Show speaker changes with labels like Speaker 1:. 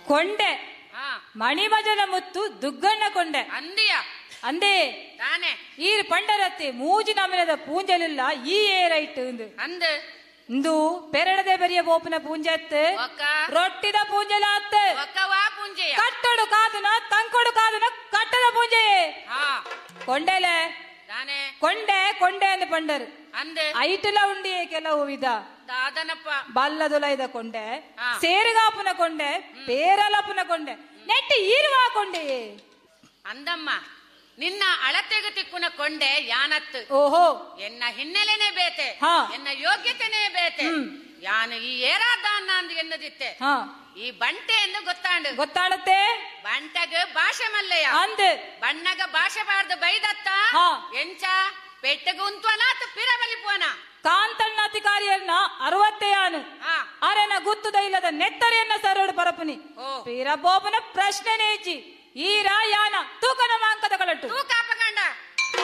Speaker 1: ಕೊಂಡೆ
Speaker 2: ಹಾ
Speaker 1: ಮಣಿಮಜನ ಮುತ್ತು ದುಗ್ಗಣ್ಣ ಕೊಂಡೆ
Speaker 2: ಅಂದಿಯ
Speaker 1: ಅಂದೇ
Speaker 2: ತಾನೆ
Speaker 1: ಈ ಪಂಡರತ್ತೆ ಮೂಜಿ ನಮನದ ಪೂಂಜಲಿಲ್ಲ ಈ ಏರೈಟ್
Speaker 2: ಅಂದು
Speaker 1: ಇಂದು ಪೆರಡದೆ ಬೆರಿಯ ಬೋಪನ ಪೂಂಜೆತ್ತು
Speaker 2: ಒಕ್ಕ
Speaker 1: ರೊಟ್ಟಿದ ಪೂಂಜಲಾತ್
Speaker 2: ಒಕ್ಕವಾ ಪುಂಜೆಯ
Speaker 1: ಕಟ್ಟೊಡು ಕಾದುನ ತಂಕೊಡು ಕಾದುನ ಕಟ್ಟದ ಪೂಂಜೆ
Speaker 2: ಹಾ
Speaker 1: ಕೊಂಡೆಲೆ
Speaker 2: ತಾನೆ
Speaker 1: ಕೊಂಡೆ ಕೊಂಡೆ ಅಂದ್ ಪಂಡರು
Speaker 2: ಅಂದು
Speaker 1: ಐಟಲ ಉಂಡಿ ಕೆಲವು ವಿಧ
Speaker 2: ದಾದನಪ್ಪ
Speaker 1: ಬಲ್ಲದುಲೈದ ಕೊಂಡೆ
Speaker 2: ಹಾ.
Speaker 1: ಸೇರಿಗಾಪುನ ಕೊಂಡೆ ಪೇರಲಪುನ ಕೊಂಡೆ ನೆಟ್ಟಿ ಈರುವ ಕೊಂಡೆ
Speaker 2: ಅಂದಮ್ಮ ನಿನ್ನ ಅಳತೆಗೆ ತಿಕ್ಕುನ ಕೊಂಡೆ ಯಾನತ್ತು
Speaker 1: ಓಹೋ
Speaker 2: ಎನ್ನ ಹಿನ್ನೆಲೆನೇ ಬೇತೆ
Speaker 1: ಹಾ.
Speaker 2: ಎನ್ನ ಯೋಗ್ಯತೆನೇ ಬೇತೆ ಯಾನು ಈ ಏರಾದಾನ ಅಂದು ಎನ್ನದಿತ್ತೆ
Speaker 1: ಹಾ
Speaker 2: ಈ ಬಂಟೆ ಎಂದು ಗೊತ್ತಾಂಡು
Speaker 1: ಗೊತ್ತಾಡುತ್ತೆ
Speaker 2: ಬಂಟಗ ಭಾಷೆ ಮಲ್ಲಯ್ಯ
Speaker 1: ಅಂದ್
Speaker 2: ಬಣ್ಣಗ ಭಾಷೆ ಬಾರ್ದು ಬೈದತ್ತ
Speaker 1: ಹಾ.
Speaker 2: ಎಂಚ ಪೆಟ್ಟಗ ಉಂತ್ವನಾತ್ ಪಿರಬಲಿಪುವನ
Speaker 1: ಕಾಂತಣ್ಣ ಅಧಿಕಾರಿಯನ್ನ 60
Speaker 2: ಹಾ
Speaker 1: ಅರೆನ ಗುತ್ತುದ ಇಲ್ಲದ ನೆತ್ತರಿಯನ್ನ ಸರೋಡು ಪರಪುನಿ
Speaker 2: ಓ
Speaker 1: ಪೀರಬೋಪನ ಪ್ರಶ್ನೆ ನೇಚಿ ಈ ರಾಯಾನ ತೂಕನ